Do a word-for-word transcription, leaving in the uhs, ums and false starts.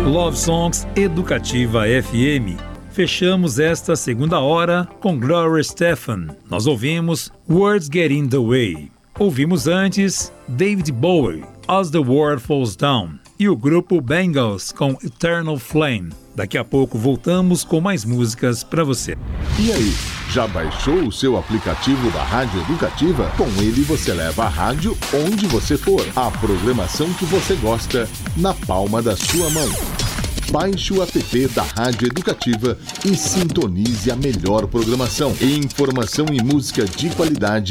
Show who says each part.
Speaker 1: Love Songs Educativa F M. Fechamos esta segunda hora com Gloria Estefan. Nós ouvimos Words Get in the Way. Ouvimos antes David Bowie, As the World Falls Down, e o grupo Bangles com Eternal Flame. Daqui a pouco voltamos com mais músicas para você.
Speaker 2: E aí, já baixou o seu aplicativo da Rádio Educativa? Com ele você leva a rádio onde você for. A programação que você gosta na palma da sua mão. Baixe o app da Rádio Educativa e sintonize a melhor programação. Informação e música de qualidade